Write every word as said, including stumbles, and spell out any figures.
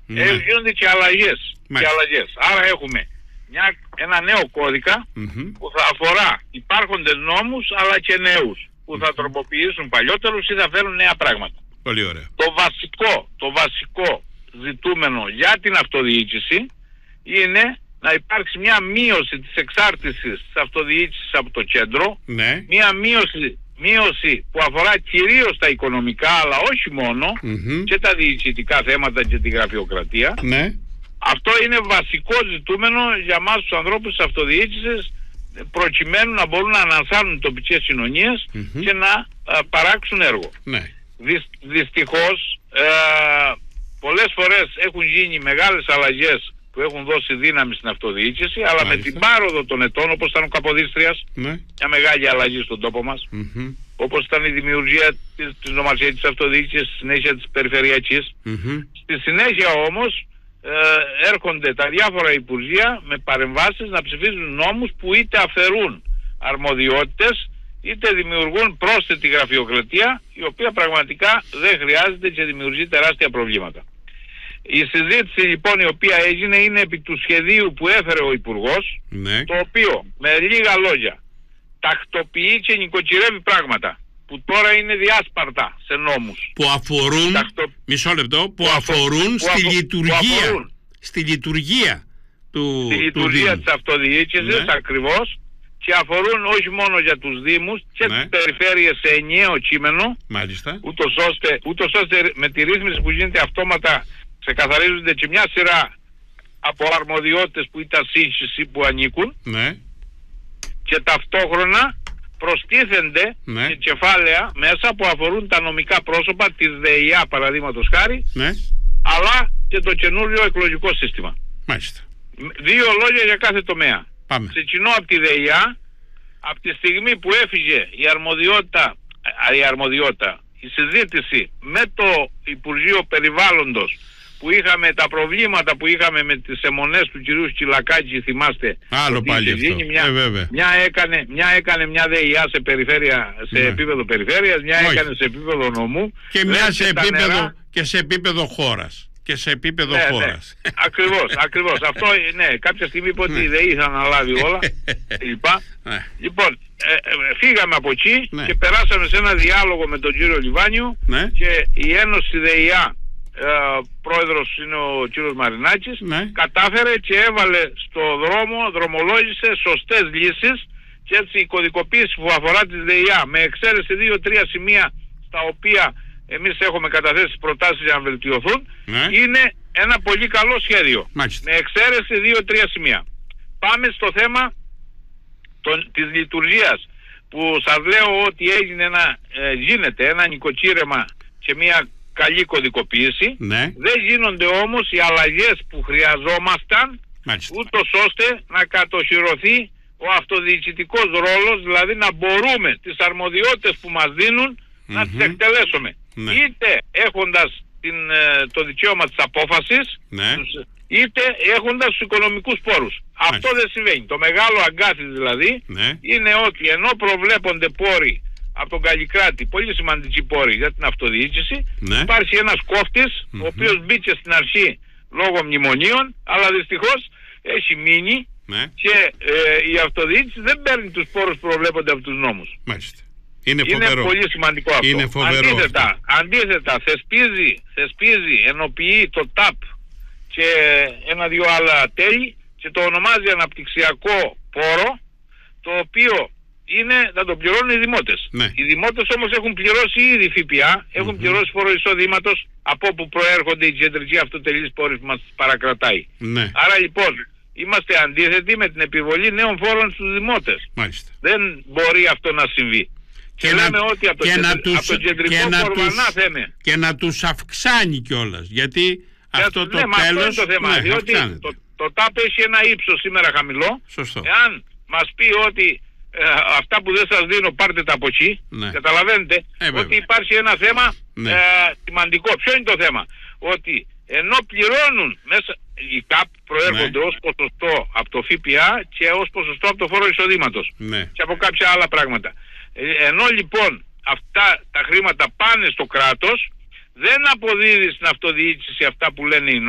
ναι. ε, γίνονται και αλλαγές. Και αλλαγές. Άρα έχουμε μια, ένα νέο κώδικα mm-hmm. που θα αφορά υπάρχοντες νόμους αλλά και νέους που θα mm-hmm. τροποποιήσουν παλιότερους ή θα φέρουν νέα πράγματα. Πολύ ωραία. Το βασικό, το βασικό ζητούμενο για την αυτοδιοίκηση είναι να υπάρξει μια μείωση της εξάρτησης της αυτοδιοίκησης από το κέντρο, ναι. μια μείωση, μείωση που αφορά κυρίως τα οικονομικά αλλά όχι μόνο mm-hmm. και τα διοικητικά θέματα και τη γραφειοκρατία. Ναι. Αυτό είναι βασικό ζητούμενο για μας τους ανθρώπους της αυτοδιοίκησης προκειμένου να μπορούν να ανασάνουν τοπικές κοινωνίες mm-hmm. και να α, παράξουν έργο. Ναι. Δυ, δυστυχώς ε, πολλές φορές έχουν γίνει μεγάλες αλλαγές που έχουν δώσει δύναμη στην αυτοδιοίκηση, αλλά Μάλιστα. με την πάροδο των ετών, όπως ήταν ο Καποδίστριας, ναι. μια μεγάλη αλλαγή στον τόπο μας, mm-hmm. όπως ήταν η δημιουργία της, της νομαρχιακής αυτοδιοίκησης, στη συνέχεια της περιφερειακής. Mm-hmm. Στη συνέχεια όμως ε, έρχονται τα διάφορα υπουργεία με παρεμβάσεις να ψηφίζουν νόμους που είτε αφαιρούν αρμοδιότητες είτε δημιουργούν πρόσθετη γραφειοκρατία, η οποία πραγματικά δεν χρειάζεται και δημιουργεί τεράστια προβλήματα. Η συζήτηση λοιπόν η οποία έγινε είναι επί του σχεδίου που έφερε ο Υπουργός, ναι. το οποίο με λίγα λόγια τακτοποιεί και νοικοκυρεύει πράγματα που τώρα είναι διάσπαρτα σε νόμους. Που αφορούν, Τακτο... μισό λεπτό, που, που που αφορούν στη αφο... λειτουργία, που αφορούν. στη λειτουργία του Στη λειτουργία του της αυτοδιοίκησης, ναι. ακριβώς, και αφορούν όχι μόνο για τους Δήμους και ναι. τις περιφέρειες σε ενιαίο κείμενο, Μάλιστα. ούτως ώστε, ούτως ώστε με τη ρύθμιση που γίνεται αυτόματα ξεκαθαρίζονται και μια σειρά από αρμοδιότητες που ήταν σύγχυση που ανήκουν, ναι. και ταυτόχρονα προστίθενται ναι. και κεφάλαια μέσα που αφορούν τα νομικά πρόσωπα της ΔΕΙΑ παραδείγματος χάρη, ναι. αλλά και το καινούριο εκλογικό σύστημα. Μάλιστα. Δύο λόγια για κάθε τομέα. Πάμε. Ξεκινώ από τη ΔΕΙΑ. Από τη στιγμή που έφυγε η αρμοδιότητα, η αρμοδιότητα, η συζήτηση με το Υπουργείο Περιβάλλοντος, που είχαμε τα προβλήματα που είχαμε με τις αιμονές του κυρίου Σκυλακάκη, θυμάστε. Άλλο πάλι αυτό. Μια, ε, βέβαια. μια, έκανε, μια έκανε μια ΔΕΙΑ σε, περιφέρεια, σε ναι. επίπεδο περιφέρειας, μια Όχι. έκανε σε επίπεδο νομού. Και μια σε επίπεδο, νερά... και σε επίπεδο χώρας. Και σε επίπεδο ναι, χώρας. Ναι. ακριβώς, ακριβώς. Αυτό, ναι, κάποια στιγμή είπε ότι η ΔΕΗ θα αναλάβει όλα. ναι. Λοιπόν, ε, ε, φύγαμε από εκεί ναι. και περάσαμε σε ένα διάλογο με τον κύριο Λιβάνιο ναι. και η Ένωση ΔΕΙΑ, ε, πρόεδρος είναι ο κύριος Μαρινάκης, ναι. κατάφερε και έβαλε στο δρόμο, δρομολόγησε σωστές λύσεις, και έτσι η κωδικοποίηση που αφορά τη ΔΕΙΑ, με εξαίρεση δύο-τρία σημεία στα οποία εμείς έχουμε καταθέσει προτάσεις για να βελτιωθούν, ναι. είναι ένα πολύ καλό σχέδιο. Μάλιστα. Με εξαίρεση δύο-τρία σημεία. Πάμε στο θέμα των, της λειτουργίας, που σας λέω ότι έγινε ένα, ε, γίνεται ένα νοικοκύρεμα και μια καλή κωδικοποίηση. Ναι. Δεν γίνονται όμως οι αλλαγές που χρειαζόμασταν, Μάλιστα. ούτως ώστε να κατοχυρωθεί ο αυτοδιοικητικός ρόλος, δηλαδή να μπορούμε τις αρμοδιότητες που μας δίνουν mm-hmm. να τις εκτελέσουμε. Ναι. Είτε έχοντας την, το δικαίωμα της απόφασης, ναι. είτε έχοντας τους οικονομικούς πόρους. Μάλιστα. Αυτό δεν συμβαίνει. Το μεγάλο αγκάθι δηλαδή ναι. είναι ότι ενώ προβλέπονται πόροι από τον Καλλικράτη, πολύ σημαντικοί πόροι για την αυτοδιοίκηση, ναι. υπάρχει ένας κόφτης, mm-hmm. ο οποίος μπήκε στην αρχή λόγω μνημονίων, αλλά δυστυχώς έχει μείνει ναι. και ε, η αυτοδιοίκηση δεν παίρνει τους πόρους που προβλέπονται από τους νόμους. Μάλιστα. Είναι, είναι πολύ σημαντικό αυτό. Είναι φοβερό αντίθετα, αυτό. αντίθετα θεσπίζει, θεσπίζει, ενοποιεί το ΤΑΠ και ένα-δυο άλλα τέλη και το ονομάζει αναπτυξιακό πόρο, το οποίο είναι, θα το πληρώνουν οι δημότες. Ναι. Οι δημότες όμως έχουν πληρώσει ήδη ΦΠΑ, έχουν mm-hmm. πληρώσει φόρο εισοδήματος, από όπου προέρχονται οι κεντρικοί αυτοτελείς πόροι που μας παρακρατάει. Ναι. Άρα λοιπόν είμαστε αντίθετοι με την επιβολή νέων φόρων στους δημότες. Μάλιστα. Δεν μπορεί αυτό να συμβεί. Και, και λέμε να, ότι από το, κεντρ, τους, από το κεντρικό κορβανά θέμε. Και να τους αυξάνει κιόλας. Γιατί και αυτό το ναι, τέλος... Αυτό είναι το θέμα. Ναι, διότι το, το ΤΑΠ έχει ένα ύψος σήμερα χαμηλό. Σωστό. Εάν μας πει ότι ε, αυτά που δεν σας δίνω πάρτε τα από εκεί, ναι. καταλαβαίνετε ε, ότι υπάρχει ένα θέμα ναι. ε, σημαντικό. Ποιο είναι το θέμα? Ότι ενώ πληρώνουν μέσα... Οι ΚΑΠ προέρχονται ναι. ως ποσοστό από το ΦΠΑ και ως ποσοστό από το φόρο εισοδήματος ναι. και από κάποια άλλα πράγματα. Ε, ενώ λοιπόν αυτά τα χρήματα πάνε στο κράτος, δεν αποδίδει στην αυτοδιοίκηση αυτά που λένε οι